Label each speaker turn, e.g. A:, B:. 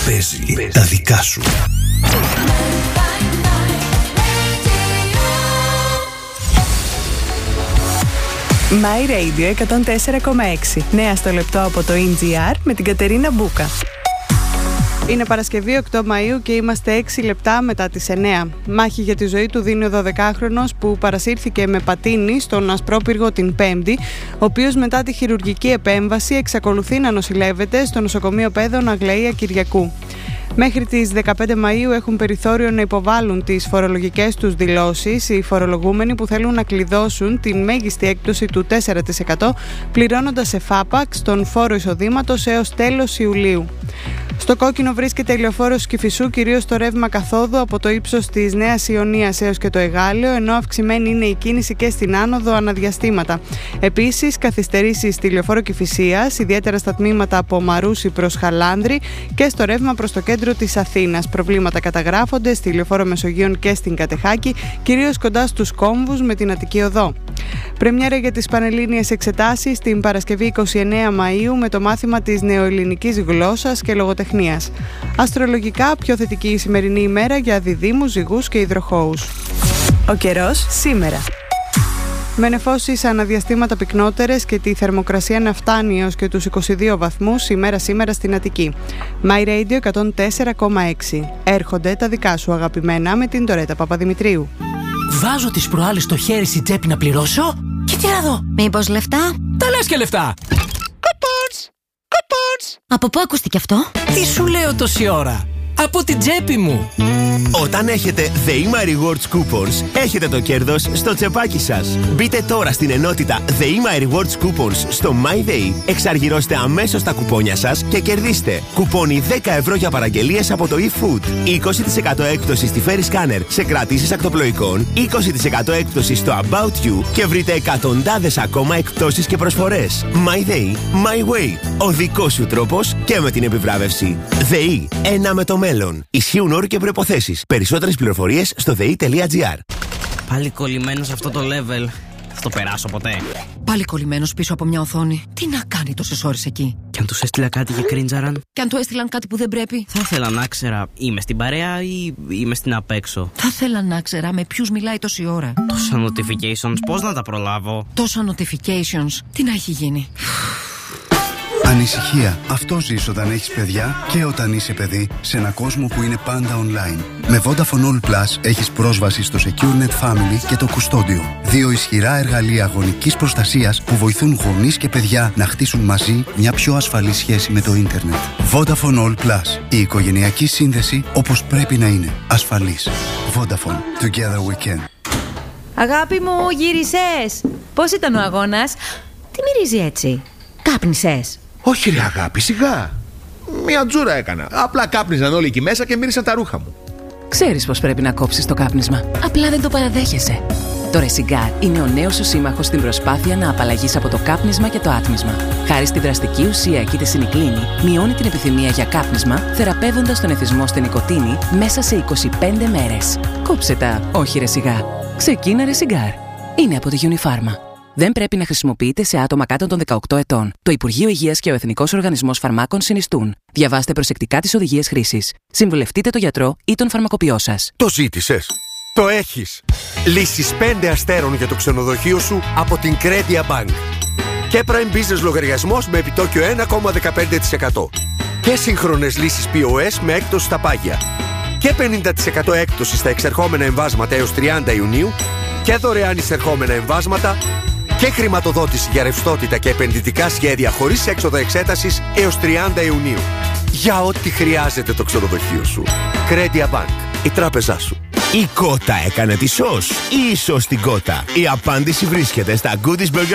A: παίζει τα δικά σου.
B: My Radio 104,6. Νέα στο λεπτό από το NGR με την Κατερίνα Μπούκα. Είναι Παρασκευή 8 Μαΐου και είμαστε 6 λεπτά μετά τις 9. Μάχη για τη ζωή του δίνει ο 12χρονος που παρασύρθηκε με πατίνι στον Ασπρόπυργο την Πέμπτη, ο οποίος μετά τη χειρουργική επέμβαση εξακολουθεί να νοσηλεύεται στο νοσοκομείο Πέδων Αγλαία Κυριακού. Μέχρι τις 15 Μαΐου έχουν περιθώριο να υποβάλουν τις φορολογικές τους δηλώσεις οι φορολογούμενοι που θέλουν να κλειδώσουν την μέγιστη έκπτωση του 4% πληρώνοντας σε φάπαξ τον φόρο εισοδήματος έως τέλος Ιουλίου. Στο κόκκινο βρίσκεται ηλιοφόρος Κηφισού, κυρίως το ρεύμα καθόδου από το ύψος της Νέας Ιωνίας έως και το Εγάλεο, ενώ αυξημένη είναι η κίνηση και στην άνοδο αναδιαστήματα. Επίσης, καθυστερήσεις στη ηλιοφόρο Κηφισίας, ιδιαίτερα στα τμήματα από Μαρούσι προς Χαλάνδρη και στο ρεύμα προς το κέντρο της Αθήνας. Προβλήματα καταγράφονται στη ηλιοφόρο Μεσογείων και στην Κατεχάκη, κυρίως κοντά στους κόμβους με την Αττική Οδό. Πρεμιέρα για τις πανελλήνιες εξετάσεις την Παρασκευή 29 Μαΐου με το μάθημα της νεοελληνικής γλώσσας και λογοτεχνίας. Αστρολογικά, πιο θετική η σημερινή ημέρα για διδύμους, ζυγούς και υδροχόους. Ο καιρός σήμερα. Με νεφώσεις αναδιαστήματα πυκνότερες και τη θερμοκρασία να φτάνει έως και τους 22 βαθμούς ημέρα σήμερα στην Αττική. My Radio 104,6. Έρχονται τα δικά σου αγαπημένα με την Ντορέτα Παπαδημητρίου.
C: Βάζω τις προάλλες στο χέρι στην τσέπη να πληρώσω και τι να δω.
D: Μήπως λεφτά?
C: Τα λες και λεφτά. Coupons!
D: Από πού ακούστηκε αυτό?
C: Τι σου λέω τόση ώρα? Από την τσέπη μου.
E: Όταν έχετε The Rewards Coupons, έχετε το κέρδος στο τσεπάκι σας. Μπείτε τώρα στην ενότητα The Rewards Coupons στο MyDay, εξαργυρώστε αμέσως τα κουπόνια σας και κερδίστε κουπόνι 10 ευρώ για παραγγελίες από το eFood, 20% έκπτωση στη Ferry Scanner σε κρατήσεις ακτοπλοϊκών, 20% έκπτωση στο About You και βρείτε εκατοντάδες ακόμα εκπτώσεις και προσφορές. MyDay, My Way. Ο δικός σου τρόπος και με την επιβράβευση. ΔΕΗ, ένα με το μέλλον. Ισχύουν όροι και προϋποθέσεις. Περισσότερες πληροφορίες στο dei.gr.
F: Πάλι κολλημένος σε αυτό το level. Θα το περάσω ποτέ.
G: Πάλι κολλημένος πίσω από μια οθόνη. Τι να κάνει τόσες ώρες εκεί?
F: Και αν τους έστειλα κάτι και κρίντζαραν?
G: Και αν του έστειλαν κάτι που δεν πρέπει?
F: Θα ήθελα να ξέρα, είμαι στην παρέα ή είμαι στην απέξω.
G: Θα ήθελα να ξέρα με ποιους μιλάει τόση ώρα.
F: Τόσα notifications, πώς να τα προλάβω?
G: Τόσα notifications, τι να έχει γίνει?
H: Ανησυχία. Αυτό ζεις όταν έχεις παιδιά και όταν είσαι παιδί σε ένα κόσμο που είναι πάντα online. Με Vodafone All Plus έχεις πρόσβαση στο SecureNet Family και το Κουστόντιο. Δύο ισχυρά εργαλεία γονικής προστασίας που βοηθούν γονείς και παιδιά να χτίσουν μαζί μια πιο ασφαλή σχέση με το ίντερνετ. Vodafone All Plus. Η οικογενειακή σύνδεση όπως πρέπει να είναι. Ασφαλής. Vodafone. Together we can.
D: Αγάπη μου, γύρισες? Πώς ήταν ο αγώνας? Τι μυρίζει έτσι? Κάπνισες?
I: Όχι ρε αγάπη, σιγά. Μια τζούρα έκανα. Απλά κάπνιζαν όλοι εκεί μέσα και μύρισαν τα ρούχα μου.
G: Ξέρεις πως πρέπει να κόψεις το κάπνισμα. Απλά δεν το παραδέχεσαι. Το Resigar είναι ο νέος σου σύμμαχος στην προσπάθεια να απαλλαγείς από το κάπνισμα και το άτμισμα. Χάρη στη δραστική ουσία κητεσινικλίνη, μειώνει την επιθυμία για κάπνισμα, θεραπεύοντας τον εθισμό στην νοικοτήνη μέσα σε 25 μέρες. Κόψε τα, όχι Resigar. Ξεκίνα Resigar. Είναι από τη Unifarma. Δεν πρέπει να χρησιμοποιείται σε άτομα κάτω των 18 ετών. Το Υπουργείο Υγείας και ο Εθνικός Οργανισμός Φαρμάκων συνιστούν. Διαβάστε προσεκτικά τις οδηγίες χρήσης. Συμβουλευτείτε τον γιατρό ή τον φαρμακοποιό σας.
J: Το ζήτησες. Το έχεις. Λύσεις 5 αστέρων για το ξενοδοχείο σου από την Credia Bank. Και Prime Business λογαριασμός με επιτόκιο 1,15%. Και σύγχρονες λύσεις POS με έκπτωση στα πάγια. Και 50% έκπτωση στα εξερχόμενα εμβάσματα έως 30 Ιουνίου. Και δωρεάν εισερχόμενα εμβάσματα. Και χρηματοδότηση για ρευστότητα και επενδυτικά σχέδια χωρίς έξοδο εξέτασης έως 30 Ιουνίου. Για ό,τι χρειάζεται το ξενοδοχείο σου. Credia Bank. Η τράπεζά σου.
E: Η κότα έκανε τη σως ή η σως την κότα? Η απάντηση βρίσκεται στα Goodies Burger